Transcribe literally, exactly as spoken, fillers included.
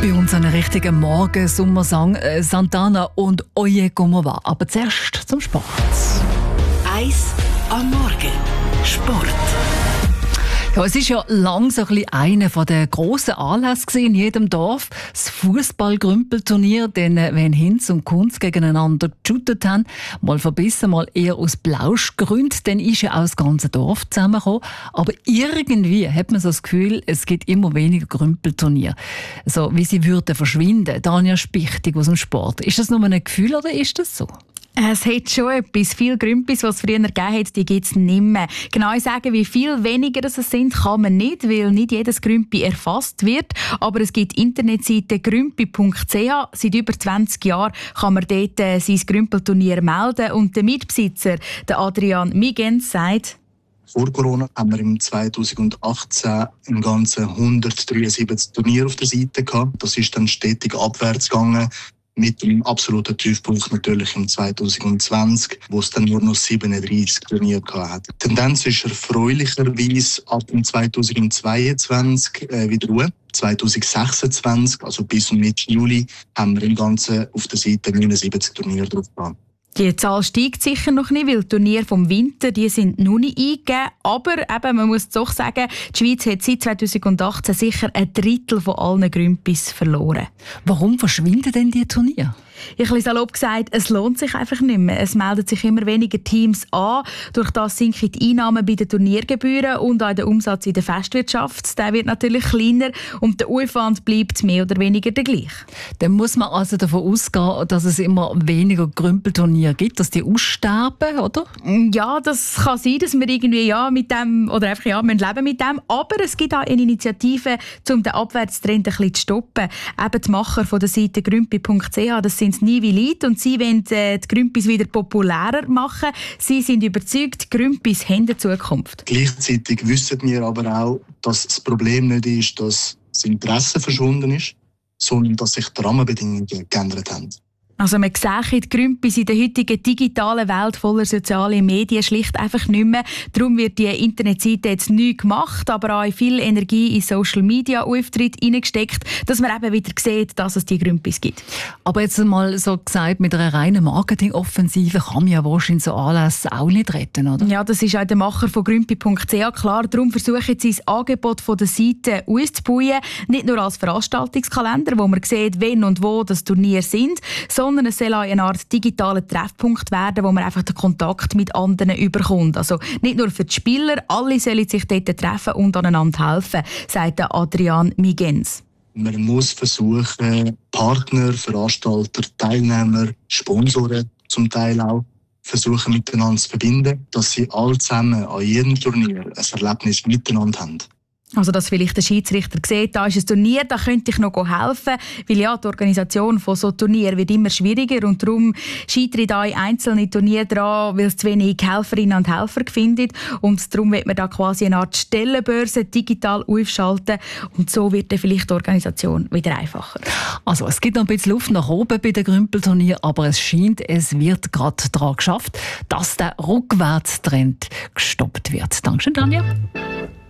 Bei uns einen richtigen Morgen-Sommersong äh, Santana und Oye Como Va. Aber zuerst zum Sport. Eis am Morgen. Sport. Ja, es ist ja lang so ein bisschen einer der grossen Anlässe in jedem Dorf. Das Fußball-Grümpelturnier, denn wenn Hinz und Kunz gegeneinander geshootet haben, mal verbissen, mal eher aus Plauschgründen, dann ist ja auch das ganze Dorf zusammengekommen. Aber irgendwie hat man so das Gefühl, es gibt immer weniger Grümpelturniere. So wie sie würden verschwinden. Danja Spichtig aus dem Sport. Ist das nur ein Gefühl oder ist das so? Es hat schon etwas. Viele Grümpis, die es früher gegeben hat, die gibt es nicht mehr. Genau sagen, wie viel weniger es sind, kann man nicht, weil nicht jedes Grümpi erfasst wird. Aber es gibt die Internetseite grümpi punkt c h. Seit über zwanzig Jahren kann man dort äh, sein Grümpelturnier melden. Und der Mitbesitzer, der Adrian Migens, sagt: Vor Corona haben wir im zweitausendachtzehn im Ganzen hundertdreiundsiebzig Turniere auf der Seite gehabt. Das ist dann stetig abwärts gegangen. Mit dem absoluten Tiefpunkt natürlich im zweitausendzwanzig, wo es dann nur noch siebenunddreißig Turniere hat. Die Tendenz ist erfreulicherweise ab dem zweitausendzweiundzwanzig äh, wieder Ruhe. zweitausendsechsundzwanzig, also bis Mitte Juli, haben wir im Ganzen auf der Seite neunundsiebzig Turniere drauf gehabt. Die Zahl steigt sicher noch nicht, weil die Turniere vom Winter die sind noch nicht eingegeben. Aber eben, man muss doch sagen, die Schweiz hat seit zweitausendachtzehn sicher ein Drittel von allen Grümpis verloren. Warum verschwinden denn die Turniere? Ich habe salopp gesagt, es lohnt sich einfach nicht mehr. Es melden sich immer weniger Teams an. Durch das sinken die Einnahmen bei den Turniergebühren und auch der Umsatz in der Festwirtschaft. Der wird natürlich kleiner und der Aufwand bleibt mehr oder weniger der gleiche. Dann muss man also davon ausgehen, dass es immer weniger Grümpelturniere gibt, dass die aussterben, oder? Ja, das kann sein, dass wir irgendwie ja mit dem oder einfach ja, müssen leben mit dem. Aber es gibt auch eine Initiative, um den Abwärtstrend ein bisschen zu stoppen. Eben die Macher von der Seite grümpi punkt c h, das sind Nivelit und sie wollen äh, die Grümpis wieder populärer machen. Sie sind überzeugt, Grümpis haben eine Zukunft. Gleichzeitig wissen wir aber auch, dass das Problem nicht ist, dass das Interesse verschwunden ist, sondern dass sich die Rahmenbedingungen geändert haben. Also man sieht die Grümpis in der heutigen digitalen Welt voller sozialer Medien schlicht einfach nicht mehr. Darum wird die Internetseite jetzt neu gemacht, aber auch viel Energie in Social Media Auftritt hineingesteckt, dass man eben wieder sieht, dass es die Grümpis gibt. Aber jetzt mal so gesagt, mit einer reinen Marketingoffensive kann man ja wahrscheinlich so Anlässe auch nicht retten, oder? Ja, das ist auch der Macher von grümpi punkt c h klar. Darum versuchen sie das Angebot von der Seite auszubauen. Nicht nur als Veranstaltungskalender, wo man sieht, wenn und wo das Turnier sind, sondern sondern es soll auch eine Art digitaler Treffpunkt werden, wo man einfach den Kontakt mit anderen überkommt. Also nicht nur für die Spieler, alle sollen sich dort treffen und aneinander helfen, sagt Adrian Migens. Man muss versuchen, Partner, Veranstalter, Teilnehmer, Sponsoren zum Teil auch, versuchen miteinander zu verbinden, dass sie alle zusammen an jedem Turnier ein Erlebnis miteinander haben. Also, dass vielleicht der Schiedsrichter sieht, da ist ein Turnier, da könnte ich noch helfen. Weil ja, die Organisation von so Turnieren wird immer schwieriger und darum scheitern da einzelne Turniere dran, weil es zu wenig Helferinnen und Helfer findet. Und darum wird man da quasi eine Art Stellenbörse digital aufschalten und so wird dann vielleicht die Organisation wieder einfacher. Also, es gibt noch ein bisschen Luft nach oben bei den Grümpelturnieren, aber es scheint, es wird gerade daran geschafft, dass der Rückwärtstrend gestoppt wird. Dankeschön, Tanja.